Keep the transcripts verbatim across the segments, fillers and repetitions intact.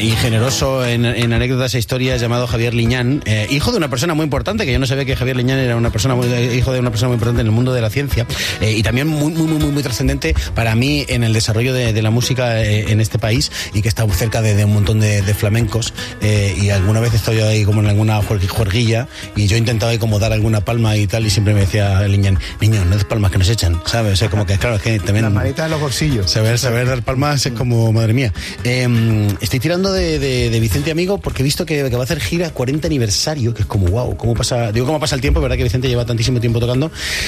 y generoso en, en anécdotas e historias llamado Javier Liñán, eh, hijo de una persona muy importante, que yo no sabía que Javier Liñán era una persona muy, hijo de una persona muy importante en el mundo de la ciencia, eh, y también muy, muy, muy, muy, muy trascendente para mí en el desarrollo de, de la música eh, en este país, y que está muy cerca de, de un montón de, de flamencos, eh, y alguna vez estoy ahí como en alguna juerguilla, y yo he intentado ahí como dar alguna palma y tal, y siempre me decía Liñán, niño, no des palmas que nos echan, ¿sabes? O sea, como que claro, es que también... Las manitas en los bolsillos. Saber, saber dar palmas es como, madre mía. Eh, estoy tirando de, de, de Vicente Amigo porque he visto que, que va a hacer gira cuarenta aniversario, que es como wow, cómo pasa, digo cómo pasa el tiempo, verdad que Vicente lleva tantísimo tiempo tocando,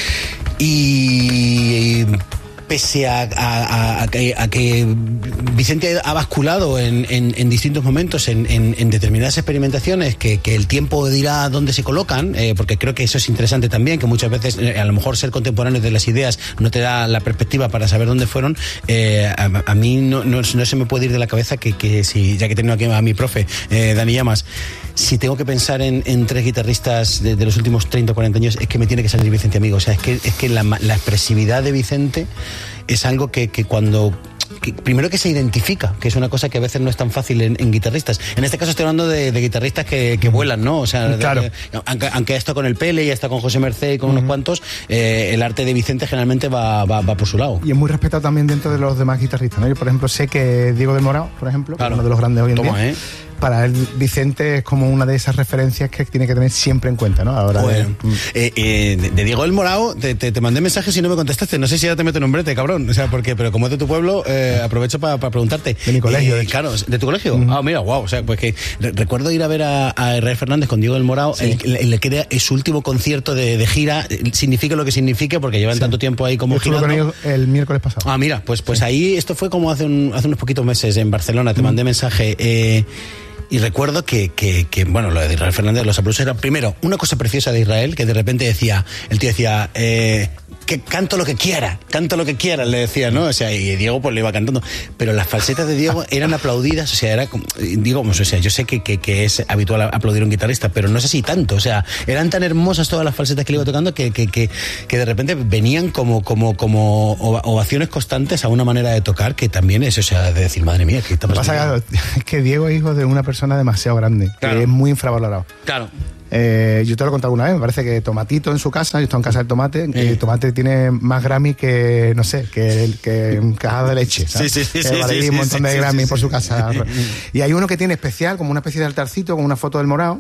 y... pese a, a, a, a, que, a que Vicente ha basculado en, en, en distintos momentos en, en, en determinadas experimentaciones que, que el tiempo dirá dónde se colocan, eh, porque creo que eso es interesante también, que muchas veces eh, a lo mejor ser contemporáneo de las ideas no te da la perspectiva para saber dónde fueron. eh, a, a mí no, no, no se me puede ir de la cabeza que, que si, ya que tengo aquí a mi profe eh, Dani Llamas, si tengo que pensar en, en tres guitarristas de, de los últimos treinta o cuarenta años, es que me tiene que salir Vicente Amigo. O sea, es que, es que la, la expresividad de Vicente es algo que, que cuando... Que, primero que se identifica, que es una cosa que a veces no es tan fácil en, en guitarristas. En este caso estoy hablando de, de guitarristas que, que vuelan, ¿no? O sea, claro. de, de, aunque, aunque esto con el Pele y está con José Mercé y con uh-huh. unos cuantos, eh, el arte de Vicente generalmente va, va, va por su lado. Y es muy respetado también dentro de los demás guitarristas, ¿no? Yo, por ejemplo, sé que Diego del Morao, por ejemplo, claro. uno de los grandes hoy en Toma, día, ¿eh? para él Vicente es como una de esas referencias que tiene que tener siempre en cuenta, ¿no? Ahora bueno, de... eh, eh, de, de Diego del Morao te, te, te mandé mensajes y no me contestaste. No sé si ya te meto en un brete, cabrón. O sea, porque, pero como es de tu pueblo, eh, aprovecho para pa preguntarte. De mi colegio, eh, de hecho. Claro, ¿de tu colegio? Mm. Ah, mira, wow. O sea, pues que re recuerdo ir a ver a, a Israel Fernández con Diego del Morao, sí. el, el, el que era su último concierto de, de gira, signifique lo que signifique, porque llevan sí. tanto tiempo ahí como girando. Estuve con ellos el miércoles pasado. Ah, mira, pues, pues sí. ahí, esto fue como hace, un, hace unos poquitos meses en Barcelona, te mm. mandé mensaje. Eh, Y recuerdo que, que, que, bueno, lo de Israel Fernández, los aplausos era, primero, una cosa preciosa de Israel, que de repente decía, el tío decía, eh, que canto lo que quiera, canto lo que quiera, le decía, ¿no? O sea, y Diego pues le iba cantando. Pero las falsetas de Diego eran aplaudidas, o sea, era como, digo, o sea, yo sé que, que, que es habitual aplaudir a un guitarrista, pero no sé si tanto, o sea, eran tan hermosas todas las falsetas que le iba tocando que, que, que, que de repente venían como, como, como ovaciones constantes a una manera de tocar que también es, o sea, de decir, madre mía, ¿qué está pasando? Pasa que, es que Diego es hijo de una persona demasiado grande, claro. que es muy infravalorado. Claro. Eh, yo te lo he contado una vez, me parece que Tomatito en su casa, yo estoy en casa del Tomate, que el Tomate tiene más Grammy que, no sé, que, que cajada de leche, ¿sabes? Sí, sí, sí. Eh, vale, sí, un montón sí, de sí, Grammy sí, por sí. su casa. Y hay uno que tiene especial, como una especie de altarcito, con una foto del Morao.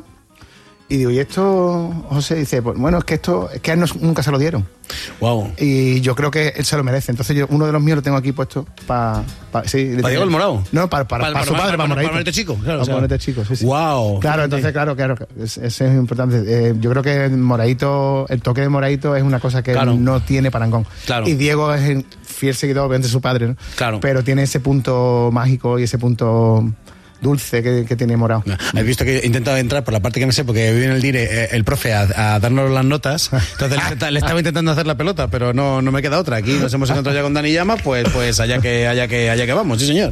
Y digo, ¿y esto, José? Dice, pues, bueno, es que esto, es que a él no, nunca se lo dieron. Wow. Y yo creo que él se lo merece. Entonces yo, uno de los míos lo tengo aquí puesto para... Pa, sí, ¿Para Diego el Morao? No, para pa, pa, pa, pa su padre, para Moraito. Para Moraito chico, claro. Para Moraito chico, sí, sí. Wow. Claro, entonces, claro, claro, eso es importante. Eh, yo creo que Moraito, el toque de Moraito es una cosa que claro. no tiene parangón. Claro. Y Diego es el fiel seguidor, obviamente, de su padre, ¿no? Claro. Pero tiene ese punto mágico y ese punto... dulce que, que tiene Morao. He visto que he intentado entrar por la parte que me sé, porque viene el dire, eh, el profe a, a darnos las notas, entonces le, le estaba intentando hacer la pelota, pero no, no me queda otra. Aquí nos hemos encontrado ya con Dani Llamas, pues, pues allá que, allá que, allá que vamos, sí señor.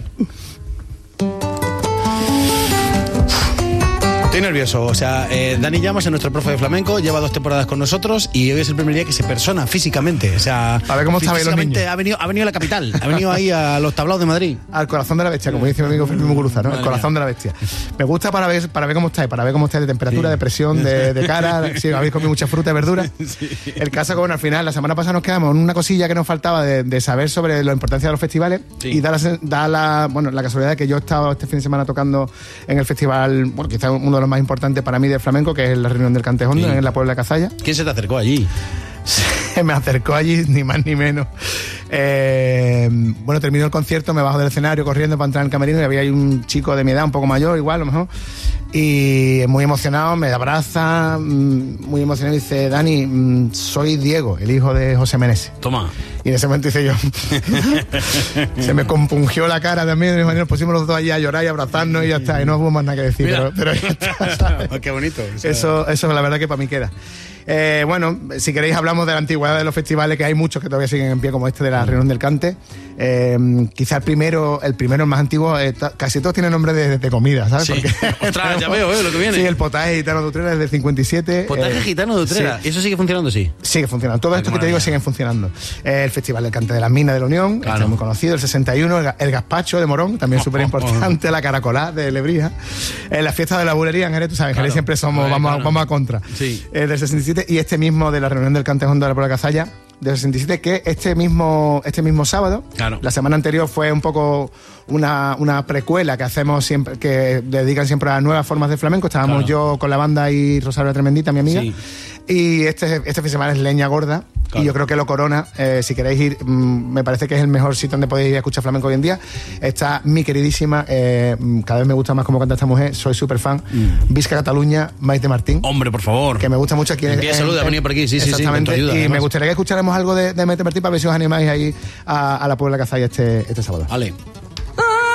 Estoy nervioso, o sea, eh, Dani Llamas es nuestro profe de flamenco, lleva dos temporadas con nosotros y hoy es el primer día que se persona físicamente, o sea, a ver cómo está los niños. Ha venido, ha venido a la capital, ha venido ahí a los tablaos de Madrid. Al corazón de la bestia, como dice mi amigo Felipe Muguruza, ¿no? Madre el corazón mía. De la bestia. Me gusta para ver, para ver cómo estáis, para ver cómo estáis de temperatura, sí. de presión, de, de cara, si habéis comido mucha fruta y verdura. Sí. El caso que, bueno, al final, la semana pasada nos quedamos en una cosilla que nos faltaba de, de saber sobre la importancia de los festivales, sí. y da la, da la, bueno, la casualidad de que yo he estado este fin de semana tocando en el festival, bueno, quizás uno de los más importantes para mí del flamenco, que es la reunión del Cantejondo, sí. en la Puebla de Cazalla. ¿Quién se te acercó allí? Se me acercó allí, ni más ni menos. Eh, bueno, terminó el concierto, me bajo del escenario corriendo para entrar en el camerino y había ahí un chico de mi edad, un poco mayor, igual, a lo mejor. Y muy emocionado, me abraza, muy emocionado, y dice, Dani, soy Diego, el hijo de José Meneses. Toma. Y en ese momento hice yo. Se me compungió la cara también, de manera, nos pusimos los dos allí a llorar y a abrazarnos y ya está, y no hubo más nada que decir, pero, pero ya está, ¿sabes? Qué bonito. O sea... Eso, eso la verdad que para mí queda. Eh, bueno, si queréis hablamos de la antigüedad de los festivales, que hay muchos que todavía siguen en pie, como este de la, la reunión del cante. Eh, quizá el primero, el primero, el más antiguo, eh, ta, casi todos tienen nombre de, de comida, ¿sabes? Sí. Porque Ostras, ya veo, ¿eh? Lo que viene. Sí, el potaje gitano de Utrera es del cincuenta y siete. Potaje eh, gitano de Utrera. Sí. ¿Eso sigue funcionando? Sí. Sigue funcionando. Todo Ay, esto qué que te digo maravilla. siguen funcionando. Eh, el Festival del Cante de las Minas de la Unión, Claro. este es muy conocido. El sesenta y uno, el, el Gazpacho de Morón, también Oh, súper oh, importante. La Caracolá de Lebrija. Eh, la fiesta de la bulería en Jerez, tú sabes, en Claro. Jerez siempre somos, Ay, vamos, claro. a, vamos a contra. Sí. Eh, del sesenta y siete, y este mismo de la reunión del Cante Hondo de la Puebla Cazalla, del sesenta y siete, que este mismo, este mismo sábado, Claro. la semana anterior fue un poco una, una precuela que hacemos siempre, que dedican siempre a nuevas formas de flamenco. Estábamos Claro. yo con la banda y Rosario Tremendita, mi amiga. Sí. Y este, este fin de semana es Leña Gorda. Claro. Y yo creo que lo corona. Eh, si queréis ir, mmm, me parece que es el mejor sitio donde podéis ir a escuchar flamenco hoy en día. Está mi queridísima, eh, cada vez me gusta más cómo canta esta mujer, soy súper fan, mm. Visca Cataluña, Maite Martín. Hombre, por favor. Que me gusta mucho aquí. En pie de salud, ha venido por aquí, sí, sí, sí, exactamente. con tu ayuda, y además. me gustaría que escucháramos algo de, de Maite Martín para ver si os animáis ahí a, a la Puebla Cazalla este, este sábado. Vale.